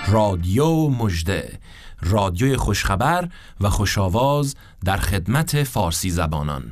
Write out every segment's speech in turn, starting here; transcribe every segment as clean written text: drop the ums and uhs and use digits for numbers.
رادیو مژده، رادیوی خوشخبر و خوشاواز در خدمت فارسی زبانان.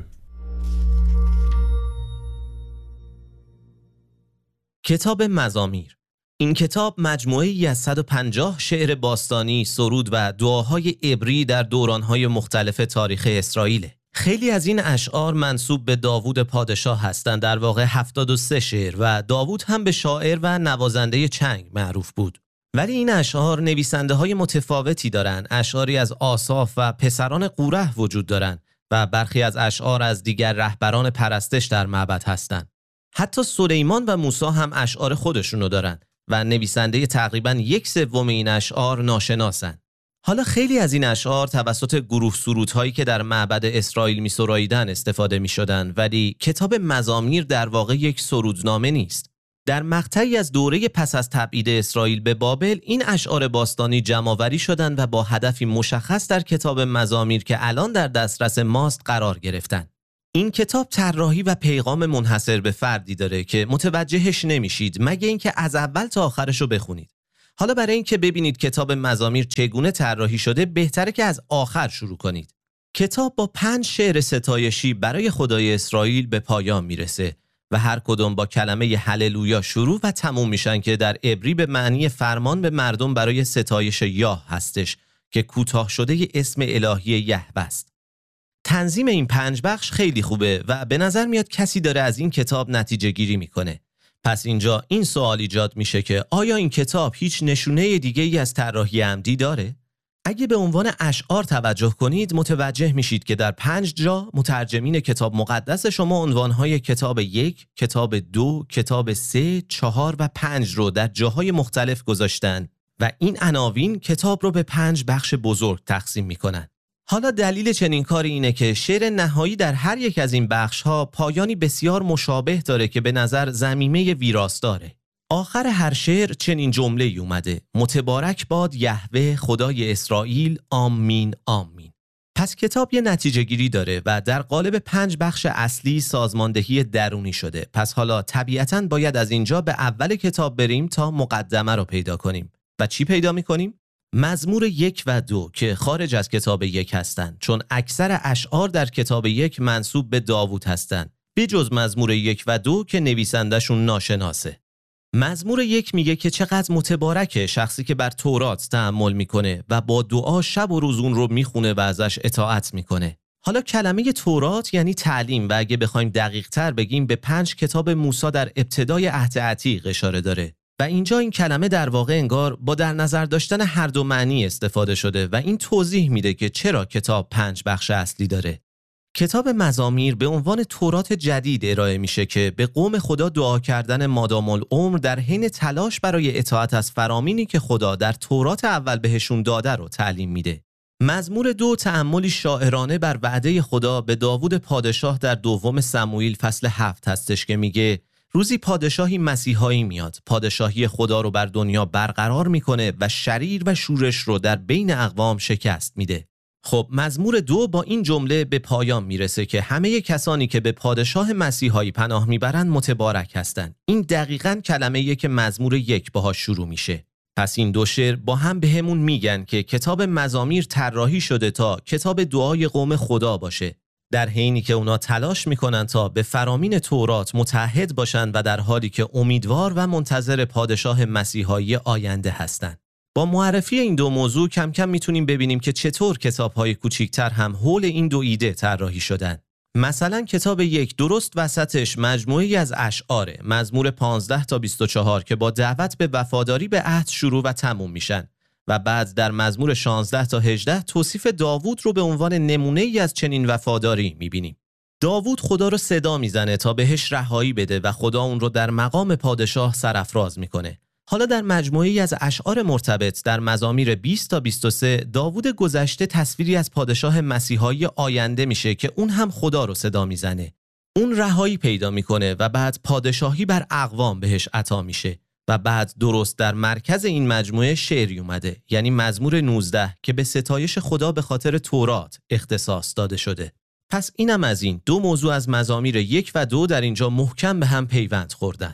کتاب مزامیر. این کتاب مجموعه‌ای از 150 شعر باستانی، سرود و دعاهای عبری در دوران‌های مختلف تاریخ اسرائیل. خیلی از این اشعار منسوب به داوود پادشاه هستند، در واقع 73 شعر، و داوود هم به شاعر و نوازنده چنگ معروف بود. ولی این اشعار نویسنده‌های متفاوتی دارند. اشعاری از آساف و پسران قوره وجود دارند و برخی از اشعار از دیگر رهبران پرستش در معبد هستند. حتی سلیمان و موسی هم اشعار خودشونو دارن و نویسنده تقریباً 1/3 این اشعار ناشناسن. حالا خیلی از این اشعار توسط گروه سرودهایی که در معبد اسرائیل می‌سراییدن استفاده می‌شدن، ولی کتاب مزامیر در واقع یک سرودنامه نیست. در مقطعی از دوره پس از تبعید اسرائیل به بابل این اشعار باستانی جمع‌آوری شدند و با هدفی مشخص در کتاب مزامیر که الان در دسترس ماست قرار گرفتن. این کتاب طراحی و پیغام منحصر به فردی داره که متوجهش نمیشید مگه اینکه از اول تا آخرش رو بخونید. حالا برای اینکه ببینید کتاب مزامیر چگونه طراحی شده، بهتره که از آخر شروع کنید. کتاب با 5 شعر ستایشی برای خدای اسرائیل به پایان میرسه و هر کدوم با کلمه هللویا شروع و تموم میشن که در عبری به معنی فرمان به مردم برای ستایش یاه هستش که کوتاه شده اسم الهی یهوه است. تنظیم این 5 بخش خیلی خوبه و به نظر میاد کسی داره از این کتاب نتیجه گیری میکنه. پس اینجا این سوال ایجاد میشه که آیا این کتاب هیچ نشونه دیگه ای از طراحی عمدی داره؟ اگه به عنوان اشعار توجه کنید متوجه میشید که در 5 جا مترجمین کتاب مقدس شما عنوانهای کتاب 1، کتاب 2، کتاب 3، 4 و 5 رو در جاهای مختلف گذاشتن و این عناوین کتاب رو به 5 بخش بزرگ تقسیم میکنن. حالا دلیل چنین کاری اینه که شعر نهایی در هر یک از این بخش‌ها پایانی بسیار مشابه داره که به نظر ضمیمه ویراستاره. آخر هر شعر چنین جمله‌ای اومده: متبارک باد یهوه خدای اسرائیل، آمین آمین. پس کتاب یه نتیجه گیری داره و در قالب 5 بخش اصلی سازماندهی درونی شده. پس حالا طبیعتاً باید از اینجا به اول کتاب بریم تا مقدمه رو پیدا کنیم. و چی پیدا می‌کنیم؟ مزمور 1 و 2 که خارج از کتاب 1 هستند، چون اکثر اشعار در کتاب 1 منسوب به داوود هستند، به جز مزمور 1 و 2 که نویسندشون ناشناسه. مزمور 1 میگه که چقدر متبارکه شخصی که بر تورات تأمل میکنه و با دعا شب و روز اون رو میخونه و ازش اطاعت میکنه. حالا کلمه تورات یعنی تعلیم و اگه بخوایم دقیق تر بگیم به 5 کتاب موسی در ابتدای عهد عتیق اشاره داره. و اینجا این کلمه در واقع انگار با در نظر داشتن هر دو معنی استفاده شده و این توضیح میده که چرا کتاب 5 بخش اصلی داره. کتاب مزامیر به عنوان تورات جدید ارائه میشه که به قوم خدا دعا کردن مادام العمر در حین تلاش برای اطاعت از فرامینی که خدا در تورات اول بهشون داده رو تعلیم میده. مزمور 2 تأملی شاعرانه بر وعده خدا به داوود پادشاه در 2 سموئیل فصل 7 هستش که میگه روزی پادشاهی مسیحایی میاد، پادشاهی خدا رو بر دنیا برقرار میکنه و شریر و شورش رو در بین اقوام شکست میده. خب مزمور 2 با این جمله به پایان میرسه که همه کسانی که به پادشاه مسیحایی پناه میبرن متبارک هستن. این دقیقاً کلمه‌ایه که مزمور 1 باهاش شروع میشه. پس این 2 شعر با هم بهمون میگن که کتاب مزامیر طراحی شده تا کتاب دعای قوم خدا باشه، در حینی که اونا تلاش میکنن تا به فرامین تورات متحد باشن و در حالی که امیدوار و منتظر پادشاه مسیحایی آینده هستن. با معرفی این 2 موضوع کم کم میتونیم ببینیم که چطور کتاب‌های کوچیک‌تر هم حول این 2 ایده طراحی شدن. مثلا کتاب 1 درست وسطش مجموعه‌ای از اشعاره، مزمور 15 تا 24 که با دعوت به وفاداری به عهد شروع و تموم میشن و بعد در مزمور 16 تا 18 توصیف داوود رو به عنوان نمونه‌ای از چنین وفاداری می‌بینیم. داوود خدا رو صدا میزنه تا بهش رهایی بده و خدا اون رو در مقام پادشاه سرافراز میکنه. حالا در مجموعه‌ای از اشعار مرتبط در مزامیر 20 تا 23 داوود گذشته تصویری از پادشاه مسیحایی آینده میشه که اون هم خدا رو صدا میزنه. اون رهایی پیدا میکنه و بعد پادشاهی بر اقوام بهش عطا میشه. و بعد درست در مرکز این مجموعه شعری اومده، یعنی مزمور 19 که به ستایش خدا به خاطر تورات اختصاص داده شده. پس اینم از این 2 موضوع از مزامیر 1 و 2 در اینجا محکم به هم پیوند خوردن.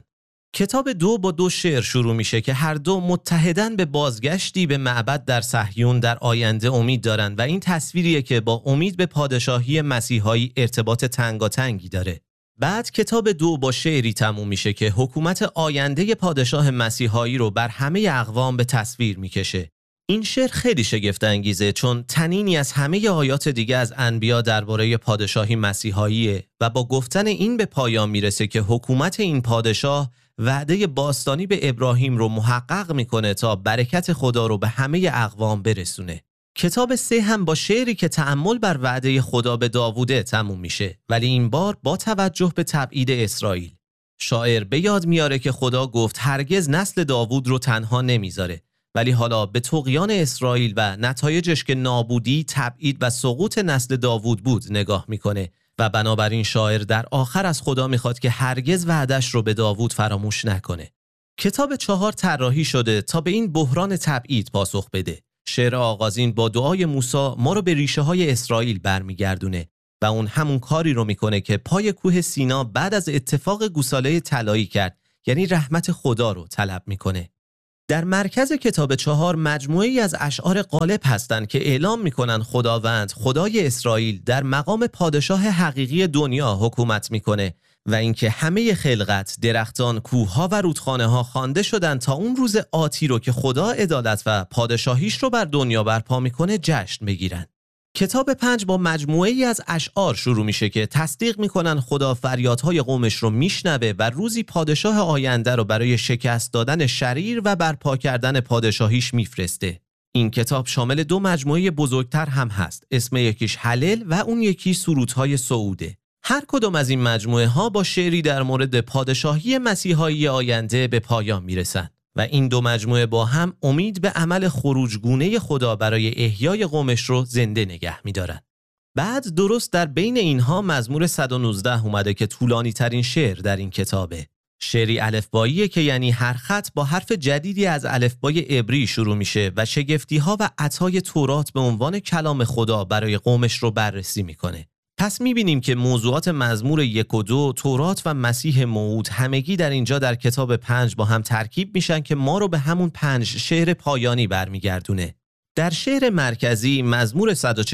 کتاب 2 با 2 شعر شروع میشه که هر دو متحداً به بازگشتی به معبد در صهیون در آینده امید دارند و این تصویریه که با امید به پادشاهی مسیحایی ارتباط تنگاتنگی داره. بعد کتاب 2 با شعری تموم میشه که حکومت آینده پادشاه مسیحایی رو بر همه اقوام به تصویر میکشه. این شعر خیلی شگفت انگیزه چون تنینی از همه آیات دیگه از انبیا درباره پادشاهی مسیحاییه و با گفتن این به پایان میرسه که حکومت این پادشاه وعده باستانی به ابراهیم رو محقق میکنه تا برکت خدا رو به همه اقوام برسونه. کتاب 3 هم با شعری که تأمل بر وعده خدا به داووده تموم میشه، ولی این بار با توجه به تبعید اسرائیل. شاعر به یاد میاره که خدا گفت هرگز نسل داوود رو تنها نمیذاره، ولی حالا به طغیان اسرائیل و نتایجش که نابودی، تبعید و سقوط نسل داوود بود نگاه میکنه و بنابراین شاعر در آخر از خدا میخواد که هرگز وعدش رو به داوود فراموش نکنه. کتاب 4 طراحی شده تا به این بحران تبعید پاسخ بده. شعر آغازین با دعای موسی ما رو به ریشه های اسرائیل برمیگردونه و اون همون کاری رو میکنه که پای کوه سینا بعد از اتفاق گوساله طلایی کرد، یعنی رحمت خدا رو طلب میکنه. در مرکز کتاب 4 مجموعه‌ای از اشعار غالب هستند که اعلام میکنن خداوند خدای اسرائیل در مقام پادشاه حقیقی دنیا حکومت میکنه و اینکه همه خلقت، درختان، کوه‌ها و رودخانه‌ها خوانده شدن تا اون روز آتی رو که خدا عدالت و پادشاهیش رو بر دنیا برپا میکنه جشن بگیرن. کتاب 5 با مجموعه‌ای از اشعار شروع میشه که تصدیق میکنن خدا فریادهای قومش رو میشنوه و روزی پادشاه آینده رو برای شکست دادن شریر و برپا کردن پادشاهیش میفرسته. این کتاب شامل 2 مجموعه بزرگتر هم هست. اسم یکیش هلل و اون یکی سرودهای صعوده. هر کدوم از این مجموعه ها با شعری در مورد پادشاهی مسیحایی آینده به پایان میرسن و این 2 مجموعه با هم امید به عمل خروجگونه خدا برای احیای قومش رو زنده نگه می‌دارن. بعد درست در بین اینها مزمور 119 اومده که طولانی ترین شعر در این کتابه. شعری الفباییه که یعنی هر خط با حرف جدیدی از الفبای عبری شروع میشه و شگفتی‌ها و عطای تورات به عنوان کلام خدا برای قومش رو بررسی میکنه. پس میبینیم که موضوعات مزمور 1 و 2، تورات و مسیح موعود همگی در اینجا در کتاب 5 با هم ترکیب میشن که ما رو به همون 5 شعر پایانی برمیگردونه. در شعر مرکزی مزمور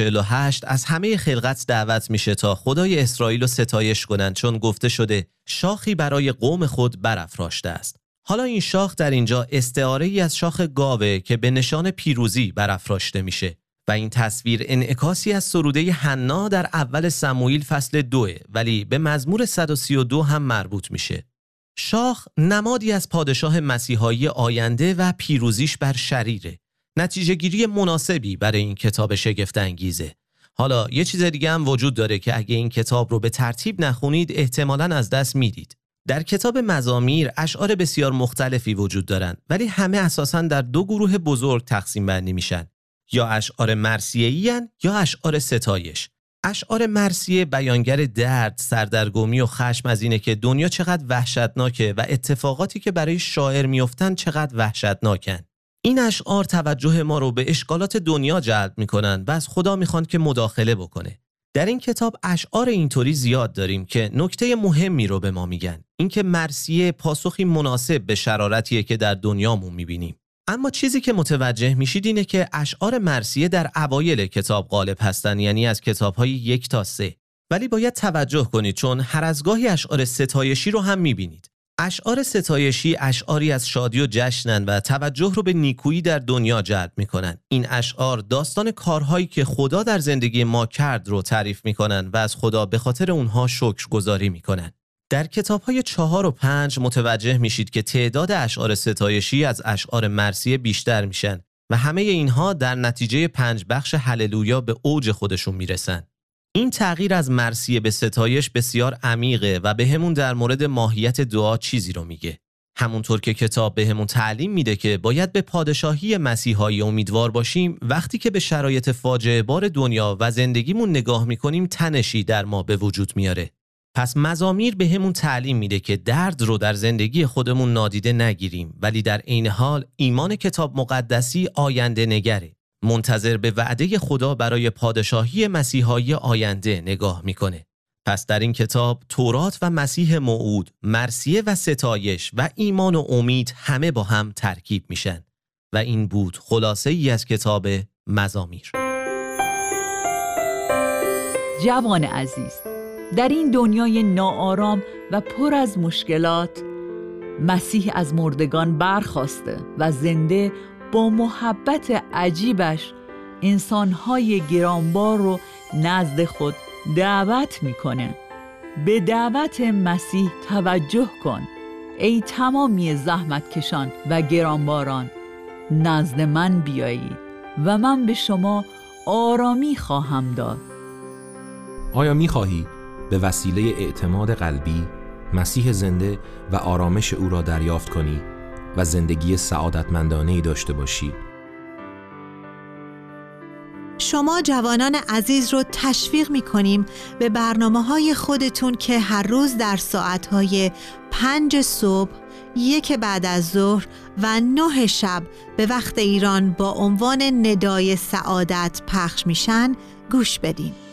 148 از همه خلقت دعوت میشه تا خدای اسرائیل رو ستایش کنن چون گفته شده شاخی برای قوم خود برافراشته است. حالا این شاخ در اینجا استعاره‌ای از شاخ گاوه که به نشان پیروزی برافراشته میشه. و این تصویر انعکاسی از سروده حنا در اول سموئیل فصل 2 ولی به مزمور 132 هم مربوط میشه. شاخ نمادی از پادشاه مسیحایی آینده و پیروزیش بر شریره. نتیجه گیری مناسبی برای این کتاب شگفت انگیزه. حالا یه چیز دیگه هم وجود داره که اگه این کتاب رو به ترتیب نخونید احتمالاً از دست میدید. در کتاب مزامیر اشعار بسیار مختلفی وجود دارن ولی همه اساساً در 2 گروه بزرگ تقسیم بندی میشن. یا اشعار مرثیه‌ای یا اشعار ستایش. اشعار مرثیه بیانگر درد، سردرگمی و خشم از اینه که دنیا چقدر وحشتناکه و اتفاقاتی که برای شاعر میافتن چقدر وحشتناکن. این اشعار توجه ما رو به اشکالات دنیا جلب میکنن و از خدا میخوان که مداخله بکنه. در این کتاب اشعار اینطوری زیاد داریم که نکته مهمی رو به ما میگن. اینکه مرثیه پاسخی مناسب به شرارتیه که در دنیامون میبینیم. اما چیزی که متوجه میشید اینه که اشعار مرثیه در اوایل کتاب غالب هستن، یعنی از کتاب‌های 1 تا 3. ولی باید توجه کنید چون هر از گاهی اشعار ستایشی رو هم میبینید. اشعار ستایشی اشعاری از شادی و جشنن و توجه رو به نیکویی در دنیا جلب میکنن. این اشعار داستان کارهایی که خدا در زندگی ما کرد رو تعریف میکنن و از خدا به خاطر اونها شکرگزاری میکنن. در کتاب‌های 4 و 5 متوجه میشید که تعداد اشعار ستایشی از اشعار مرثیه بیشتر میشن و همه اینها در نتیجه 5 بخش هللویا به اوج خودشون میرسن. این تغییر از مرثیه به ستایش بسیار عمیقه و بهمون در مورد ماهیت دعا چیزی رو میگه. همونطور که کتاب بهمون تعلیم میده که باید به پادشاهی مسیحایی امیدوار باشیم، وقتی که به شرایط فاجعه بار دنیا و زندگیمون نگاه میکنیم تنشی در ما به وجود میاره. پس مزامیر به همون تعلیم میده که درد رو در زندگی خودمون نادیده نگیریم، ولی در عین حال ایمان کتاب مقدسی آینده نگره، منتظر به وعده خدا برای پادشاهی مسیحایی آینده نگاه میکنه. پس در این کتاب تورات و مسیح موعود، مرثیه و ستایش و ایمان و امید همه با هم ترکیب میشن و این بود خلاصه ای از کتاب مزامیر. جوان عزیز، در این دنیای ناآرام و پر از مشکلات مسیح از مردگان برخاسته و زنده با محبت عجیبش انسانهای گرانبار رو نزد خود دعوت میکنه. به دعوت مسیح توجه کن ای تمامی زحمتکشان و گرانباران، نزد من بیایید و من به شما آرامی خواهم داد. آیا می‌خواهی به وسیله اعتماد قلبی مسیح زنده و آرامش او را دریافت کنی و زندگی سعادتمندانه‌ای داشته باشی؟ شما جوانان عزیز رو تشویق می‌کنیم به برنامه‌های خودتون که هر روز در ساعت‌های 5 صبح، 1 بعد از ظهر و 9 شب به وقت ایران با عنوان ندای سعادت پخش میشن گوش بدین.